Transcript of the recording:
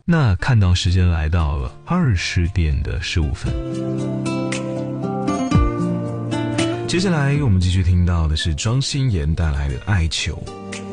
那看到时间来到了20:15。接下来我们继续听到的是庄心妍带来的《爱球》。